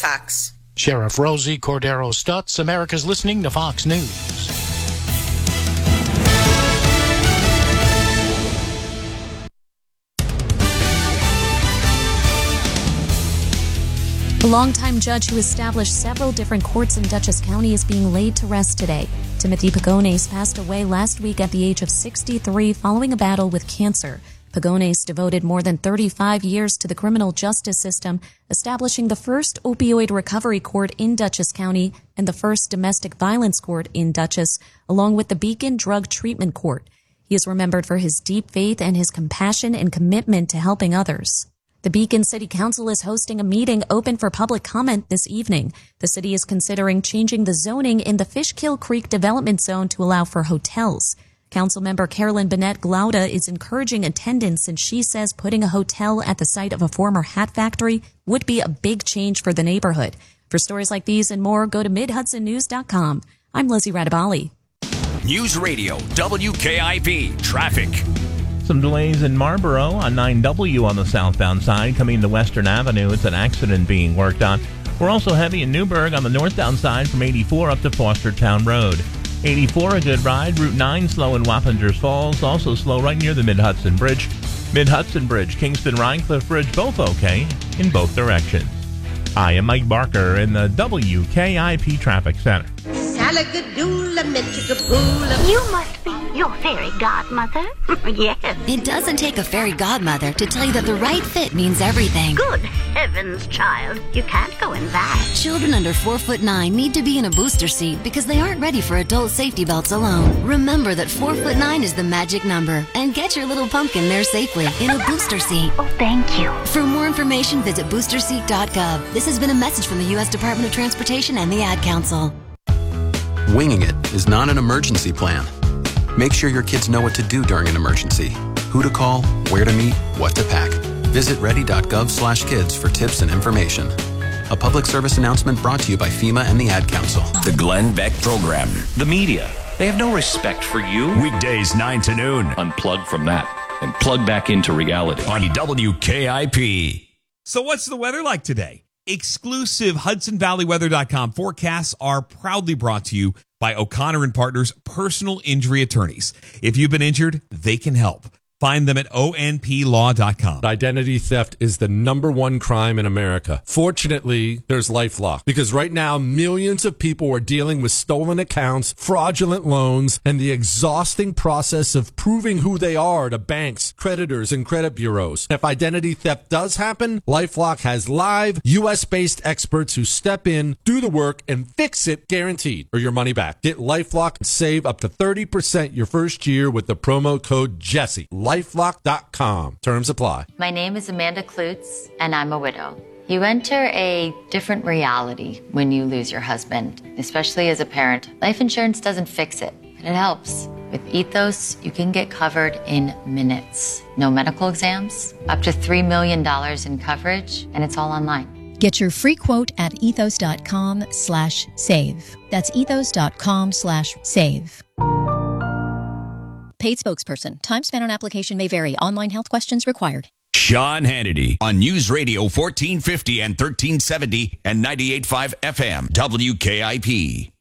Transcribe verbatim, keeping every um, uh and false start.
Cox. Sheriff Rosie Cordero Stutz, America's listening to Fox News. A longtime judge who established several different courts in Dutchess County is being laid to rest today. Timothy Pagones passed away last week at the age of sixty-three following a battle with cancer. Pagones devoted more than thirty-five years to the criminal justice system, establishing the first opioid recovery court in Dutchess County and the first domestic violence court in Dutchess, along with the Beacon Drug Treatment Court. He is remembered for his deep faith and his compassion and commitment to helping others. The Beacon City Council is hosting a meeting open for public comment this evening. The city is considering changing the zoning in the Fishkill Creek Development Zone to allow for hotels. Councilmember Carolyn Bennett Glauda is encouraging attendance, and she says putting a hotel at the site of a former hat factory would be a big change for the neighborhood. For stories like these and more, go to mid hudson news dot com. I'm Lizzie Radabali. News Radio W K I P Traffic. Some delays in Marlboro on nine W on the southbound side coming to Western Avenue. It's an accident being worked on. We're also heavy in Newburgh on the northbound side from eighty-four up to Fostertown Road. eighty-four, a good ride. Route nine, slow in Wappingers Falls. Also slow right near the Mid-Hudson Bridge. Mid-Hudson Bridge, Kingston-Rhinecliff Bridge, both okay in both directions. I am Mike Barker in the W K I P Traffic Center. You must be your fairy godmother. Yes. It doesn't take a fairy godmother to tell you that the right fit means everything. Good heavens, child. You can't go in that. Children under four foot nine need to be in a booster seat because they aren't ready for adult safety belts alone. Remember that four foot nine is the magic number, and get your little pumpkin there safely in a booster seat. Oh, thank you. For more information, visit booster seat dot gov. This has been a message from the U S Department of Transportation and the Ad Council. Winging it is not an emergency plan. Make sure your kids know what to do during an emergency. Who to call, where to meet, what to pack. Visit ready dot gov slash kids for tips and information. A public service announcement brought to you by FEMA and the Ad Council. The Glenn Beck Program. The media, they have no respect for you. Weekdays nine to noon. Unplug from that and plug back into reality. On W K I P. So what's the weather like today? Exclusive Hudson Valley Weather dot com forecasts are proudly brought to you by O'Connor and Partners Personal Injury Attorneys. If you've been injured, they can help. Find them at O N P law dot com. Identity theft is the number one crime in America. Fortunately, there's LifeLock, because right now millions of people are dealing with stolen accounts, fraudulent loans, and the exhausting process of proving who they are to banks, creditors, and credit bureaus. If identity theft does happen, LifeLock has live U S-based experts who step in, do the work, and fix it guaranteed, or your money back. Get LifeLock and save up to thirty percent your first year with the promo code Jesse. lifelock dot com. Terms apply. My name is Amanda Klutz, and I'm a widow. You enter a different reality when you lose your husband, especially as a parent. Life insurance doesn't fix it, but it helps. With Ethos, you can get covered in minutes. No medical exams, up to three million dollars in coverage, and it's all online. Get your free quote at ethos dot com slash save. That's ethos dot com slash save. Paid spokesperson. Time spent on application may vary. Online health questions required. Sean Hannity on News Radio fourteen fifty and thirteen seventy and ninety-eight point five F M W K I P.